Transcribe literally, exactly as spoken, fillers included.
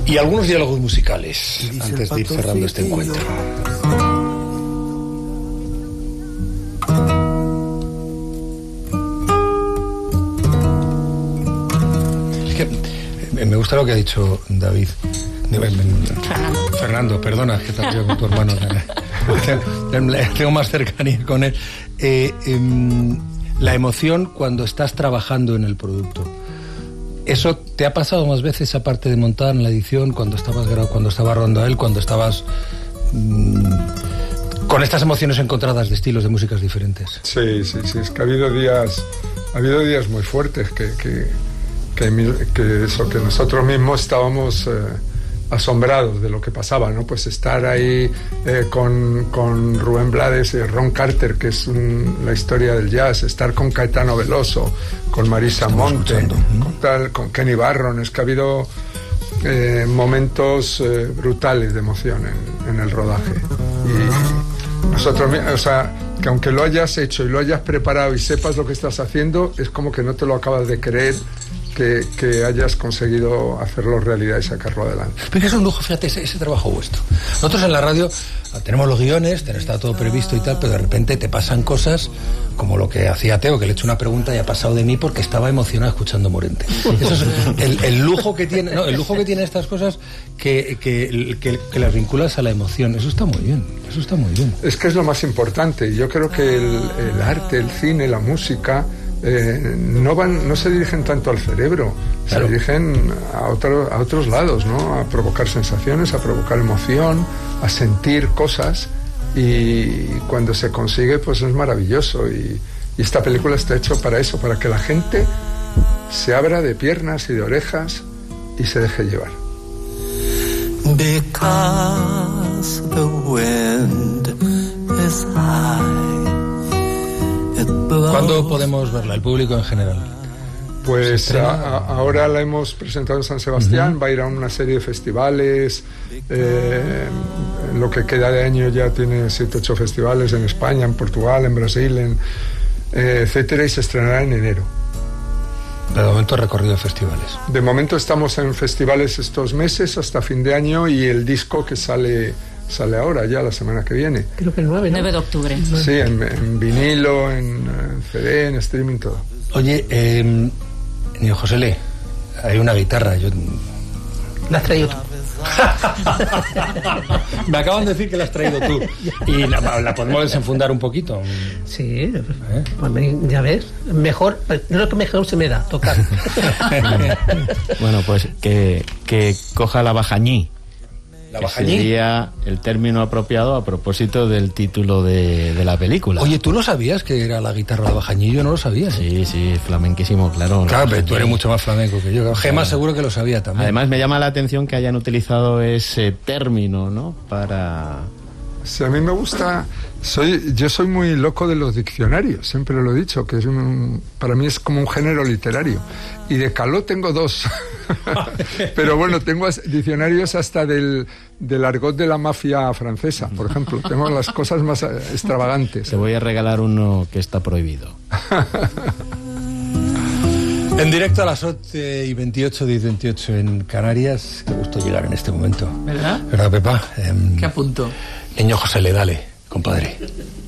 Y algunos diálogos musicales antes de ir cerrando este encuentro. Es que me gusta lo que ha dicho David. Fernando. Fernando, perdona, es que también con tu hermano. Tengo más cercanía con él. Eh, eh, la emoción cuando estás trabajando en el producto. ¿Eso te ha pasado más veces aparte de montar en la edición, cuando estabas cuando estaba rodando a él, cuando estabas mmm, con estas emociones encontradas de estilos de músicas diferentes? Sí, sí, sí, es que ha habido días, ha habido días muy fuertes que, que, que, que eso, que nosotros mismos estábamos eh, asombrados de lo que pasaba, ¿no? Pues estar ahí eh, con, con Rubén Blades y Ron Carter, que es un, la historia del jazz, estar con Caetano Veloso, con Marisa Estamos Monte, escuchando. con, tal, con Kenny Barron. Es que ha habido eh, momentos eh, brutales de emoción en, en el rodaje. Y nosotros, o sea, que aunque lo hayas hecho y lo hayas preparado y sepas lo que estás haciendo, es como que no te lo acabas de creer. Que, que hayas conseguido hacerlo realidad y sacarlo adelante. Pero es un lujo, fíjate, ese, ese trabajo vuestro. Nosotros en la radio tenemos los guiones, está todo previsto y tal, pero de repente te pasan cosas como lo que hacía Teo, que le he hecho una pregunta y ha pasado de mí porque estaba emocionado escuchando Morente. Eso es el, el lujo que tiene, no, el lujo que tiene estas cosas que, que, que, que las vinculas a la emoción. Eso está muy bien, eso está muy bien. Es que es lo más importante. Yo creo que el, el arte, el cine, la música Eh, no van, no se dirigen tanto al cerebro, claro. Se dirigen a, otro, a otros lados, ¿no? A provocar sensaciones, a provocar emoción, a sentir cosas, y cuando se consigue, pues es maravilloso. Y, y esta película está hecha para eso, para que la gente se abra de piernas y de orejas y se deje llevar. Because the wind is high. ¿Cuándo podemos verla, el público en general? Pues a, a, ahora la hemos presentado en San Sebastián, uh-huh. Va a ir a una serie de festivales, eh, en lo que queda de año ya tiene siete ocho festivales en España, en Portugal, en Brasil, en, eh, etcétera, y se estrenará en enero. De momento recorrido de festivales. De momento estamos en festivales estos meses hasta fin de año, y el disco que sale... sale ahora, ya la semana que viene. Creo que el nueve, ¿no? nueve de octubre. Sí, en, en vinilo, en, en C D, en streaming, todo. Oye, eh, Niño José Le, hay una guitarra. Yo... ¿La has traído tú? Me acaban de decir que la has traído tú. Y la, la podemos desenfundar un poquito. Sí, ¿eh? Pues ya ves. Mejor, no lo que mejor se me da, tocar. Bueno, pues que, que coja la bajañí. ¿La que bajañí? Sería el término apropiado a propósito del título de, de la película. Oye, ¿tú no sabías que era la guitarra la bajañí? Yo no lo sabía. Sí, sí, flamenquísimo, claro. Claro, pero tú eres mucho más flamenco que yo. Gemma seguro que lo sabía también. Además me llama la atención que hayan utilizado ese término, ¿no? Para... Sí, a mí me gusta... Soy, yo soy muy loco de los diccionarios, siempre lo he dicho, que es un, para mí es como un género literario. Y de caló tengo dos. Pero bueno, tengo diccionarios hasta del, del argot de la mafia francesa, por ejemplo. Tengo las cosas más extravagantes. Te voy a regalar uno que está prohibido. En directo a las ocho y veintiocho, diez y veintiocho en Canarias. Qué gusto llegar en este momento. ¿Verdad? ¿Verdad, Pepa? Eh, ¿Qué apunto? Niño José Le, dale, compadre.